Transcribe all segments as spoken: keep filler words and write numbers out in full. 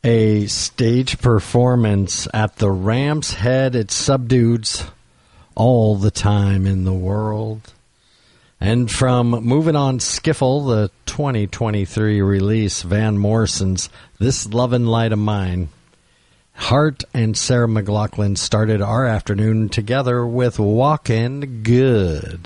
a stage performance at the Ram's Head. It subdues all the time in the world. And from Moving On Skiffle, the twenty twenty-three release, Van Morrison's This Lovin' Light of Mine. Hart and Sarah McLachlan started our afternoon together with Walkin' Good.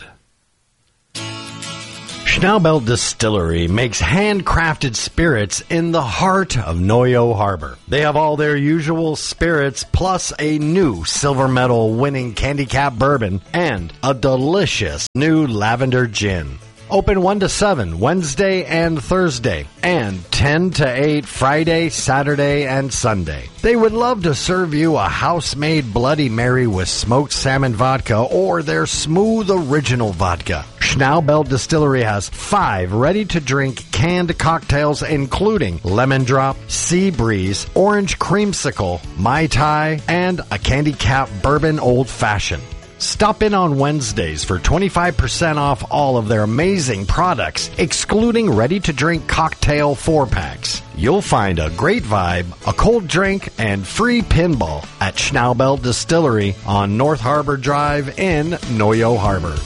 Schnaubelt Distillery makes handcrafted spirits in the heart of Noyo Harbor. They have all their usual spirits, plus a new silver medal winning Candy Cap bourbon and a delicious new lavender gin. Open one to seven Wednesday and Thursday, and ten to eight Friday, Saturday, and Sunday. They would love to serve you a house-made Bloody Mary with smoked salmon vodka or their smooth original vodka. Schnaubelt Distillery has five ready-to-drink canned cocktails, including Lemon Drop, Sea Breeze, Orange Creamsicle, Mai Tai, and a Candy Cap Bourbon Old Fashioned. Stop in on Wednesdays for twenty-five percent off all of their amazing products, excluding ready-to-drink cocktail four-packs. You'll find a great vibe, a cold drink, and free pinball at Schnaubelt Distillery on North Harbor Drive in Noyo Harbor.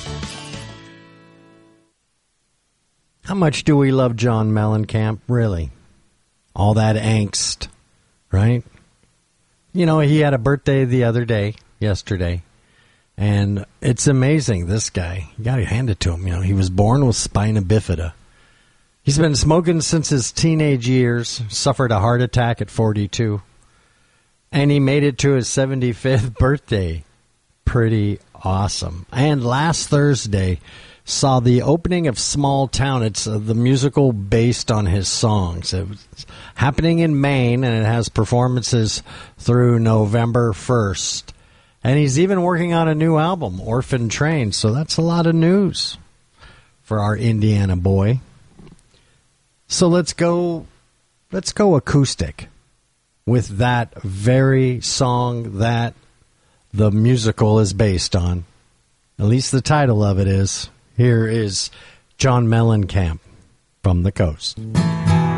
How much do we love John Mellencamp, really? All that angst, right? You know, he had a birthday the other day, yesterday. And it's amazing, this guy. You got to hand it to him. You know, he was born with spina bifida. He's been smoking since his teenage years, suffered a heart attack at forty-two, and he made it to his seventy-fifth birthday. Pretty awesome. And last Thursday saw the opening of Small Town. It's uh, the musical based on his songs. It's happening in Maine, and it has performances through November first. And he's even working on a new album, Orphan Train. So that's a lot of news for our Indiana boy. So let's go, let's go acoustic with that very song that the musical is based on. At least the title of it is. Here is John Mellencamp from the Coast.